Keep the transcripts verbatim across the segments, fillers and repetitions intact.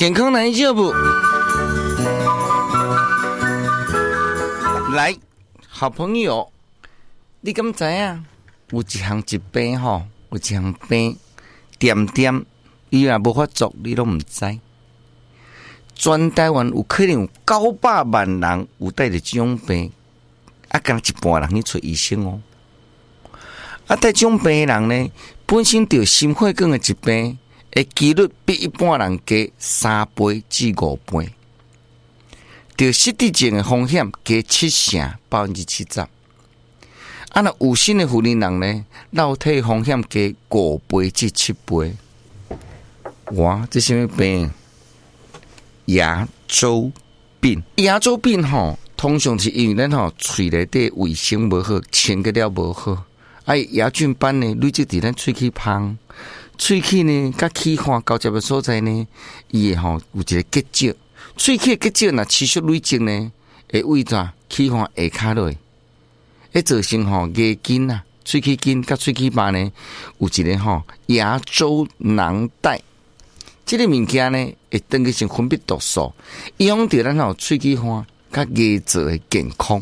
健康难照顾。来，好朋友，你敢知影？有一项疾病吼，有一项病，点点伊若无法做，你都毋知。全台湾有可能有九百万人有带着这种病，啊，敢一半人去找医生哦。啊，带这种病的人呢，本身得心血管的疾病，的几率比一般人加三倍至五倍。得失智症的风险加七成，百分之七十。啊，那有心的妇女人呢，老体风险加五倍至七倍。哇，这什么病？牙周病。牙周病吼，通常是因为咱吼喙内底卫生无好，清洁了无好。啊，牙菌斑呢，累积伫咱喙齿旁，喙齿呢，甲气管交接的所在呢，伊会吼有一个结石。喙齿的结石若持续累积呢，会为怎气管下卡落，会造成吼牙筋啊、喙齿筋甲喙齿巴呢有一个吼牙周囊袋。这个物件呢，会等于成分泌毒素，影响到咱吼喙齿管甲牙槽的健康，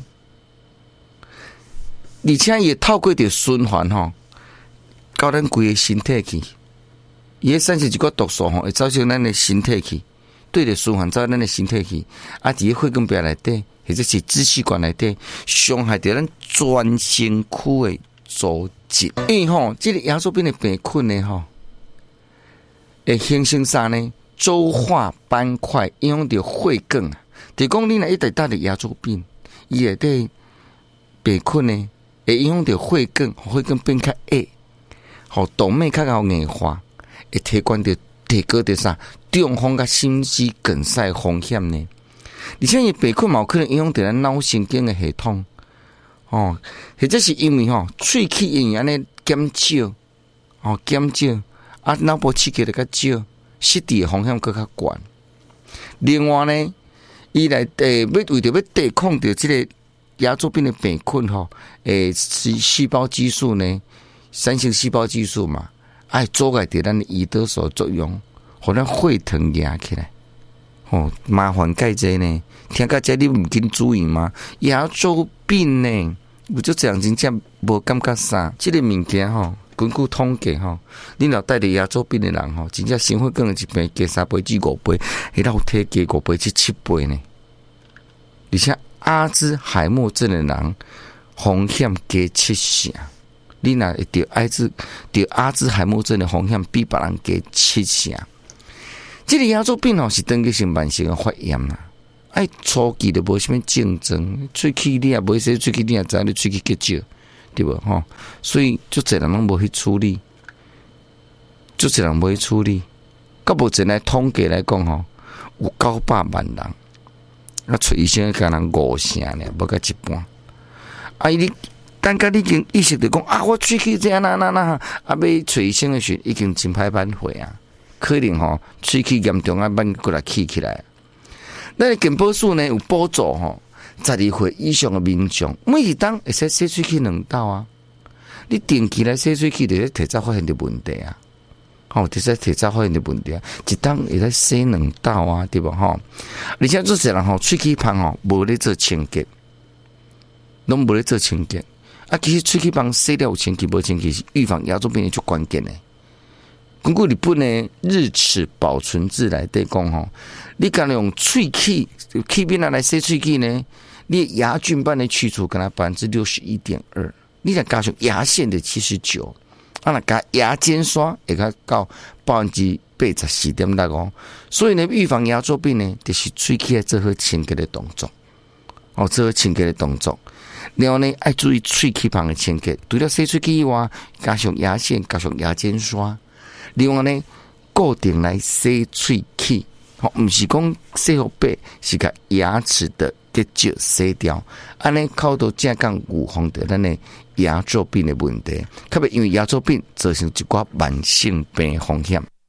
而且也透过着循环吼，到咱规个身体去，伊会产生一个毒素吼，会走向咱的身体去，对着循环走咱的身体去，啊，伫血管壁内底，或者是支气管内底，伤害到咱全身躯的组织。因为吼，这个牙周病的病菌呢吼。会形成啥呢？周化斑块，影响到血管啊。就讲你若一直带着牙周病，伊内底病菌呢，会影响到血管，血管变较矮，互动脉较较硬化，会提高着提高着啥？中风甲心肌梗塞风险呢。而且伊病菌嘛有可能影响到咱脑神经的系统，哦，或者是因为吼喙齿因为安尼减少，哦减少。啊，脑部刺激的较少，失智的风险更较高。另外呢，伊来诶，要为着要抵抗着这个牙周病的病菌吼，诶，细细胞激素呢，产生细胞激素嘛，爱阻碍着咱的胰岛素作用，互咱血糖压起来。哦，麻烦介济呢，听到这你唔紧注意吗？牙周病呢，有就这样真正无感觉啥，这个物件吼。根据统计吼，你若带着牙周病的人吼，真正心血管的疾病加三倍至五倍，会老体加五倍至七倍呢。而且阿兹海默症的人风险加七成，你若会得艾滋得阿兹海默症的风险比别人加七成。这个牙周病吼是等于是慢性的发炎啦，爱初期就无什么症状，喙齿你也无洗喙齿，你也知道你喙齿结石。对不吼？所以就这人拢无去处理，就这人无去处理。到目前来统计来讲吼，有九百万人，啊，找医生可能五成呢，无甲一半。啊，你等甲你已经意识到讲啊，我喙齿这样那那那，啊，要找医生的时候已经真歹挽回啊，可能吼喙齿严重啊，挽过来起起来。咱健保署呢有补助吼。十二岁以上的民众，每一当会使洗喙齿两道啊！你定期来洗喙齿，就提早发现的问题啊！吼、哦，就使提早发现的问题啊！一当会使洗两道啊，对不吼？而且做些人吼，喙齿旁吼无咧做清洁，拢无咧做清洁啊！其实喙齿旁洗了有清洁无清洁，是预防牙周病的最关键的。根据日本的日齿保存制来对讲吼，你敢用喙齿齿边来洗喙齿呢？你牙菌斑的去除跟它百分之六十一点二，你再加上牙线的七十九，啊，那加牙尖刷也较到百分之八十四点六哦。所以呢，预防牙周病呢，就是喙齿要做好清洁的动作，哦，做好清洁的动作。然后呢，爱注意喙齿旁的清洁，除了洗喙齿以外，加上牙线，加上牙尖刷。另外呢，固定来洗喙齿，吼，唔是讲洗好白，是甲牙齿的结石洗掉，安尼靠到正讲预防到咱的牙周病的问题，特别因为牙周病造成一寡慢性病风险。